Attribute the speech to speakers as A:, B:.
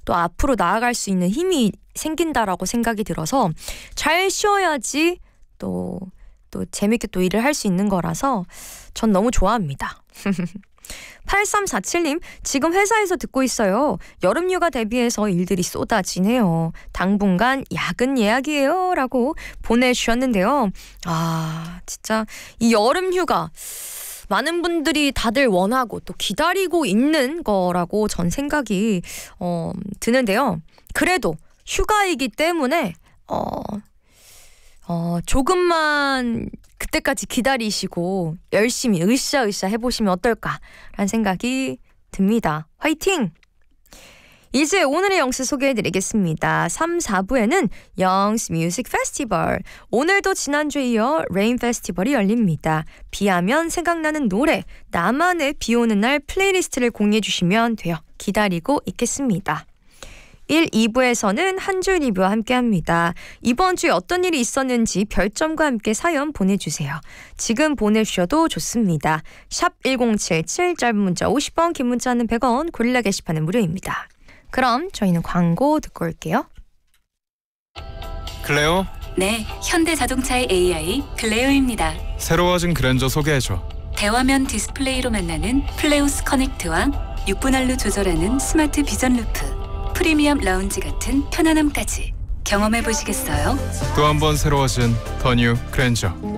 A: 또 앞으로 나아갈 수 있는 힘이 생긴다라고 생각이 들어서 잘 쉬어야지 또 재밌게 또 일을 할 수 있는 거라서 전 너무 좋아합니다. 8347님, 지금 회사에서 듣고 있어요. 여름휴가 대비해서 일들이 쏟아지네요. 당분간 야근 예약이에요 라고 보내주셨는데요. 진짜 이 여름휴가 많은 분들이 다들 원하고 또 기다리고 있는 거라고 전 생각이 드는데요. 그래도 휴가이기 때문에 조금만 그때까지 기다리시고 열심히 으쌰으쌰 해보시면 어떨까라는 생각이 듭니다. 화이팅! 이제 오늘의 영스 소개해드리겠습니다. 3, 4부에는 영스 뮤직 페스티벌. 오늘도 지난주에 이어 레인 페스티벌이 열립니다. 비하면 생각나는 노래, 나만의 비오는 날 플레이리스트를 공유해주시면 돼요. 기다리고 있겠습니다. 1, 2부에서는 한 줄 리뷰와 함께합니다. 이번 주에 어떤 일이 있었는지 별점과 함께 사연 보내주세요. 지금 보내주셔도 좋습니다. 샵 1077, 짧은 문자 50원, 긴 문자는 100원, 고릴라 게시판은 무료입니다. 그럼 저희는 광고 듣고 올게요.
B: 클레오?
C: 네, 현대자동차의 AI 클레오입니다.
B: 새로워진 그랜저 소개해줘.
C: 대화면 디스플레이로 만나는 플레오스 커넥트와 6분할로 조절하는 스마트 비전 루프, 프리미엄 라운지 같은 편안함까지 경험해 보시겠어요?
B: 또 한 번 새로워진 더 뉴 그랜저.